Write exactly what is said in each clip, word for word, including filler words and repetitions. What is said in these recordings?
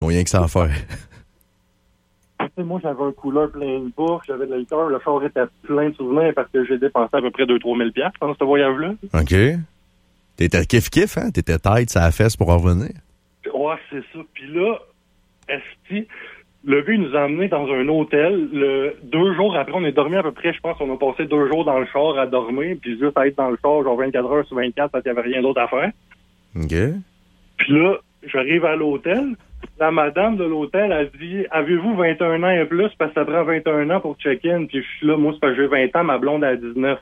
ont rien que ça à faire. Moi, j'avais un cooler plein de bouffe, j'avais de la liqueur, le char était plein de souvenirs parce que j'ai dépensé à peu près deux à trois mille dollars pendant ce voyage-là. OK. T'étais kiff-kiff, hein? T'étais tête sur la fesse pour en revenir. Ouais, c'est ça. Puis là, esti, le gars, il nous a emmenés dans un hôtel. Le, deux jours après, on est dormi à peu près, je pense, on a passé deux jours dans le char à dormir, puis juste à être dans le char, genre vingt-quatre heures sur vingt-quatre, parce qu'il n'y avait rien d'autre à faire. OK. Puis là, j'arrive à l'hôtel. La madame de l'hôtel a dit « Avez-vous vingt et un ans et plus? Parce que ça prend vingt et un ans pour check-in. » Puis je suis là, moi, c'est parce que j'ai vingt ans, ma blonde a dix-neuf.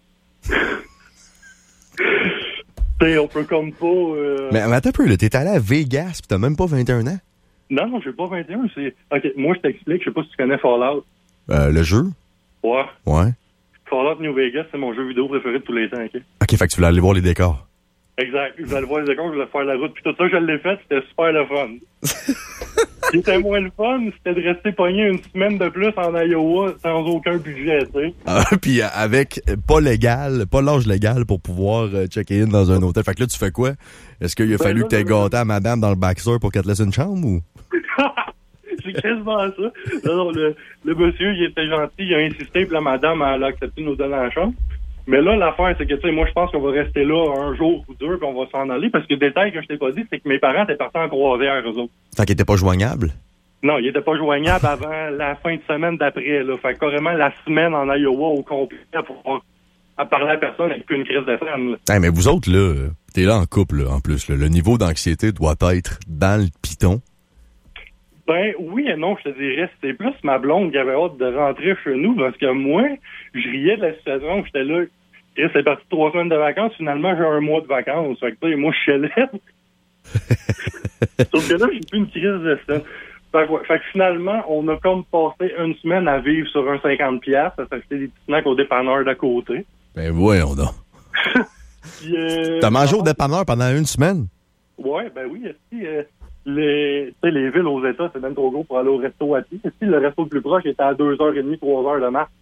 T'sais, on peut comme pas... Euh... Mais, mais attends un peu, là, t'es allé à Vegas pis t'as même pas vingt et un ans? Non, non, j'ai pas vingt et un. C'est... OK, moi, je t'explique. Je sais pas si tu connais Fallout. Euh, le jeu? Ouais. Ouais. Fallout New Vegas, c'est mon jeu vidéo préféré de tous les temps, OK? OK, fait que tu voulais aller voir les décors. Exact. Je voulais aller voir les décors, je voulais faire la route. Puis tout ça, je l'ai fait, c'était super le fun. Ce qui était moins le fun, c'était de rester pogné une semaine de plus en Iowa sans aucun budget, tu sais. Ah, puis avec pas légal, pas l'âge légal pour pouvoir euh, checker in dans un hôtel. Fait que là, tu fais quoi? Est-ce qu'il a ben fallu là, que t'aies gâté à madame dans le backstore pour qu'elle te laisse une chambre ou? C'est quasiment ça. Non, non, le, le monsieur, il était gentil, il a insisté, puis la madame, elle a accepté de nous donner la chambre. Mais là, l'affaire, c'est que, tu sais, moi, je pense qu'on va rester là un jour ou deux, puis on va s'en aller, parce que le détail que je t'ai pas dit, c'est que mes parents étaient partis en croisière, eux autres. Fait qu'ils étaient pas joignables? Non, ils étaient pas joignables avant la fin de semaine d'après, là. Fait que carrément la semaine en Iowa au complet pour à parler à personne avec une crise de scène, là. Hey, mais vous autres, là, t'es là en couple, là, en plus, là. Le niveau d'anxiété doit être dans le piton. Ben, oui et non, je te dirais. C'était plus ma blonde qui avait hâte de rentrer chez nous, parce que moi, je riais de la situation où j'étais là. C'est parti trois semaines de vacances, finalement, j'ai un mois de vacances. Fait que, tu sais, moi, je suis là. Sauf que là, j'ai plus une crise de ça. Fait que, fait que finalement, on a comme passé une semaine à vivre sur un cinquante dollars, à s'acheter des petits snacks au dépanneur d'à côté. Ben, voyons donc. Puis, euh, T'as mangé au dépanneur pendant une semaine? Ouais, ben oui. Aussi, euh, les, tu sais, les villes aux États, c'est même trop gros pour aller au resto à pied. Si le resto le plus proche était à deux heures trente, trois heures de marche.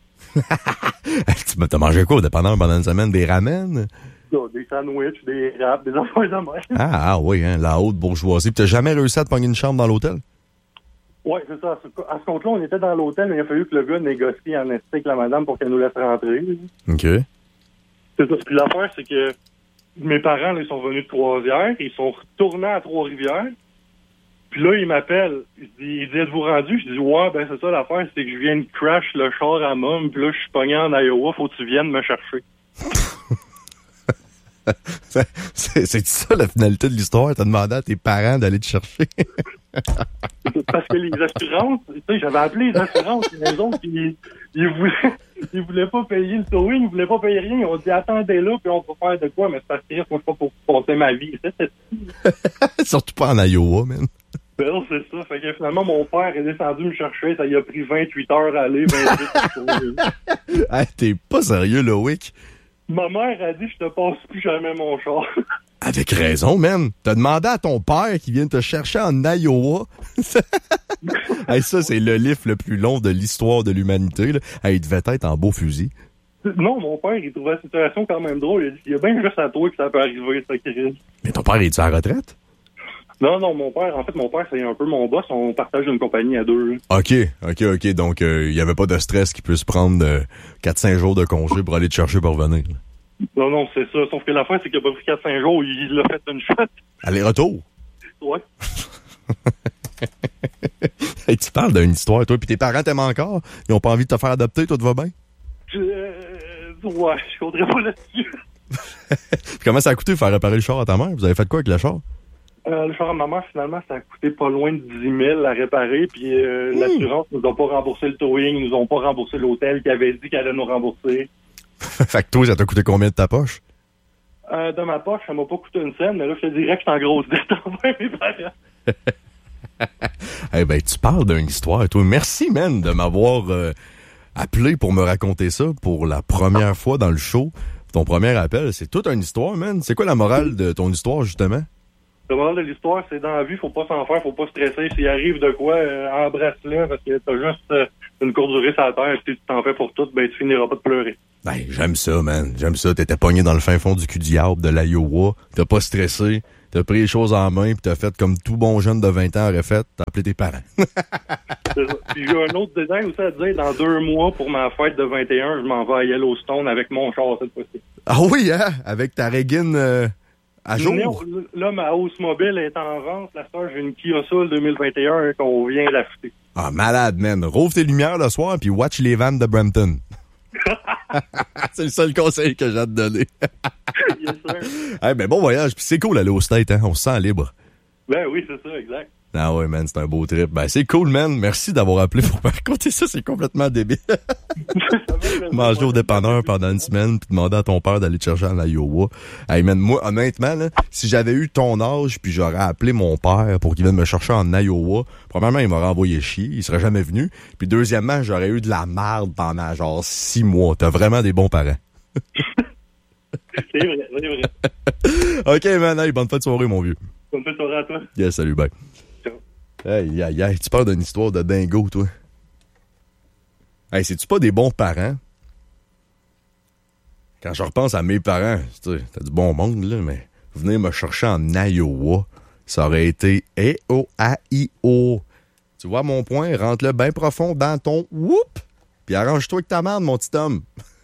T'as mangé quoi au dépanneur pendant une semaine? Des ramen? Des sandwichs, des wraps, des affaires de même. Ah, ah oui, hein, la haute bourgeoisie. Puis t'as jamais réussi à te pogner une chambre dans l'hôtel? Oui, c'est ça. À ce compte-là, on était dans l'hôtel, mais il a fallu que le gars négocie en esti avec la madame pour qu'elle nous laisse rentrer. OK. C'est ça. Puis l'affaire, c'est que mes parents, là, ils sont venus de croisière, ils sont retournés à Trois-Rivières. Puis là, il m'appelle. Il dit, il dit, êtes-vous rendu? Je dis, ouais, ben c'est ça l'affaire, c'est que je viens de crash le char à Mum, puis là, je suis pogné en Iowa, faut que tu viennes me chercher. c'est, c'est, c'est ça la finalité de l'histoire? T'as demandé à tes parents d'aller te chercher? Parce que les assurances, tu sais, j'avais appelé les assurances, les autres, ils, ils voulaient, ils voulaient pas payer le towing, ils voulaient pas payer rien. Ils ont dit, attendez là, puis on va faire de quoi, mais c'est parce que moi, je suis pas pour passer ma vie. Surtout pas en Iowa, man. Ben non, c'est ça. Fait que finalement, mon père est descendu me chercher. Ça y a pris vingt-huit heures à aller, vingt-huit Hey, t'es pas sérieux, Loïc? Ma mère a dit, je te passe plus jamais mon char. Avec raison, man. T'as demandé à ton père qui vienne te chercher en Iowa. Hey, ça, c'est le livre le plus long de l'histoire de l'humanité, là. Hey, il devait être en beau fusil. Non, mon père, il trouvait la situation quand même drôle. Il a dit, il y a bien juste à toi que ça peut arriver, ça, crise. Mais ton père, est-tu à la retraite? Non, non, mon père, en fait, mon père, c'est un peu mon boss. On partage une compagnie à deux. Là. OK, OK, OK. Donc, il euh, n'y avait pas de stress qui puisse prendre euh, quatre cinq jours de congé pour aller te chercher pour revenir. Là. Non, non, c'est ça. Sauf que l'affaire, c'est qu'il a pas pris quatre cinq jours. Il l'a fait une shot. Aller-retour? Ouais. Hey, tu parles d'une histoire, toi, puis tes parents t'aiment encore? Ils ont pas envie de te faire adopter, toi, te va bien? Je... Euh, ouais, je compterais pas là-dessus. Comment ça a coûté de faire réparer le char à ta mère? Vous avez fait quoi avec le char? Euh, le char à ma mère, finalement, ça a coûté pas loin de dix mille à réparer, puis euh, mmh. l'assurance nous a pas remboursé le towing, ils nous ont pas remboursé l'hôtel qui avait dit qu'elle allait nous rembourser. Fait que toi, ça t'a coûté combien de ta poche? Euh, de ma poche, ça m'a pas coûté une scène, mais là, je te dirais que je suis en grosse dette envers mes parents. Eh ben, tu parles d'une histoire, toi. Merci, man, de m'avoir euh, appelé pour me raconter ça pour la première fois dans le show. Ton premier appel, c'est toute une histoire, man. C'est quoi la morale de ton histoire, justement? Le moral de l'histoire, c'est dans la vie, faut pas s'en faire, faut pas stresser. S'il arrive de quoi, euh, embrasse-le, parce que t'as juste euh, une courte durée sur la terre, et si tu t'en fais pour tout, ben tu finiras pas de pleurer. Ben, j'aime ça, man. J'aime ça. T'étais pogné dans le fin fond du cul diable de l'Iowa. T'as pas stressé. t'as pris les choses en main, puis t'as fait comme tout bon jeune de vingt ans aurait fait, t'as appelé tes parents. Puis j'ai un autre détail aussi à dire. Dans deux mois, pour ma fête de vingt et un, je m'en vais à Yellowstone avec mon char cette fois-ci. Ah oui, hein? Avec ta Régine euh, à jour? Non, là, ma hausse mobile est en vente. La soeur, j'ai une Kia Soul deux mille vingt et un qu'on vient d'acheter. Ah, malade, man. Rouvre tes lumières le soir, puis watch les vannes de Brampton. C'est le seul conseil que j'ai à te donner. Yes, sir. Hey, ben bon voyage, puis c'est cool aller au State, hein? On se sent libre. Ben oui, c'est ça, exact. Ah ouais, man, c'est un beau trip. Ben, c'est cool, man. Merci d'avoir appelé pour me raconter ça. C'est complètement débile. Manger au dépanneur pendant une semaine puis demander à ton père d'aller te chercher en Iowa. Hey, man, moi, honnêtement, là, si j'avais eu ton âge puis j'aurais appelé mon père pour qu'il vienne me chercher en Iowa, premièrement, il m'aurait envoyé chier. Il serait jamais venu. Puis deuxièmement, j'aurais eu de la merde pendant genre six mois. T'as vraiment des bons parents. C'est vrai, c'est vrai. OK, man. Hey, bonne fête de soirée, mon vieux. Bonne fête de soirée à toi. Yes, salut, bye. Hey, aïe, aïe, tu parles d'une histoire de dingo, toi. Hey, c'est-tu pas des bons parents? Quand je repense à mes parents, tu sais, t'as du bon monde, là, mais venir me chercher en Iowa, ça aurait été E O A I O. Tu vois mon point? Rentre-le bien profond dans ton whoop, puis arrange-toi avec ta merde, mon petit homme.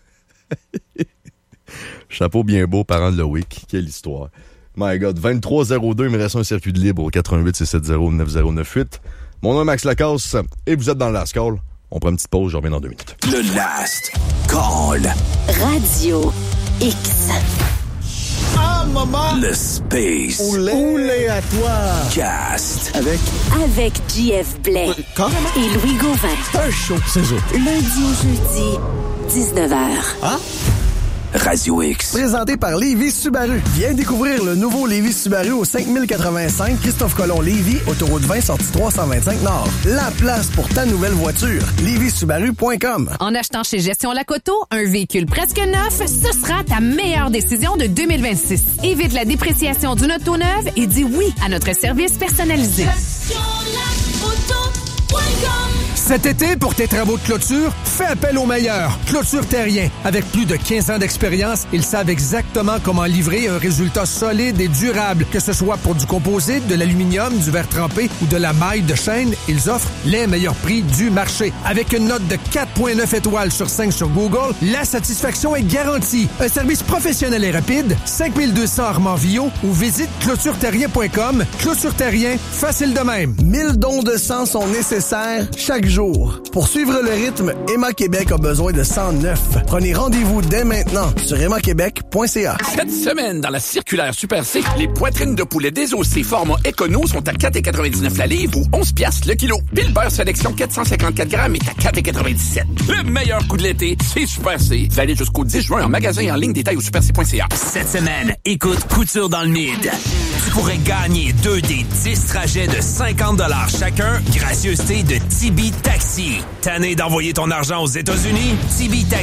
Chapeau bien beau, parents de Loïc. Quelle histoire. My God, vingt-trois zéro deux, il me reste un circuit de libre au quatre-vingt-huit six sept zéro neuf zéro neuf huit. Mon nom est Max Lacasse et vous êtes dans le Last Call. On prend une petite pause, je reviens dans deux minutes. Le Last Call. Radio X. Ah, maman! Le Space. Oulé à toi! Cast. Avec Avec J F Blais Carrément. et Louis Gauvin. un show, c'est ça. Lundi au jeudi, dix-neuf heures. Ah? Radio X. Présenté par Lévis Subaru. Viens découvrir le nouveau Lévis Subaru au cinq mille quatre-vingt-cinq Christophe Colomb Lévis, autoroute vingt, sortie trois cent vingt-cinq Nord. La place pour ta nouvelle voiture. lévis subaru point com. En achetant chez Gestion Lacoto, un véhicule presque neuf, ce sera ta meilleure décision de deux mille vingt-six. Évite la dépréciation d'une auto neuve et dis oui à notre service personnalisé. Cet été, pour tes travaux de clôture, fais appel aux meilleurs. Clôture Terrien. Avec plus de quinze ans d'expérience, ils savent exactement comment livrer un résultat solide et durable. Que ce soit pour du composite, de l'aluminium, du verre trempé ou de la maille de chaîne, ils offrent les meilleurs prix du marché. Avec une note de quatre virgule neuf étoiles sur cinq sur Google, la satisfaction est garantie. Un service professionnel et rapide, cinq mille deux cents Armand-Villot ou visite clôture terrien point com. Clôture Terrien, facile de même. mille dons de sang sont nécessaires chaque jour. Pour suivre le rythme, Emma Québec a besoin de sang neuf. Prenez rendez-vous dès maintenant sur emma québec point c a. Cette semaine, dans la circulaire Super C, les poitrines de poulet désossées format écono sont à quatre virgule quatre-vingt-dix-neuf la livre ou onze piastres le kilo. Puis le beurre sélection quatre cent cinquante-quatre grammes est à quatre virgule quatre-vingt-dix-sept. Le meilleur coup de l'été, c'est Super C. Valide jusqu'au dix juin en magasin et en ligne, détail au super c point c a. Cette semaine, écoute Couture dans le Mid. Tu pourrais gagner deux des dix trajets de cinquante dollars chacun, gracieuseté de Tibi Taxi. Tanné d'envoyer ton argent aux États-Unis? Tibi Taxi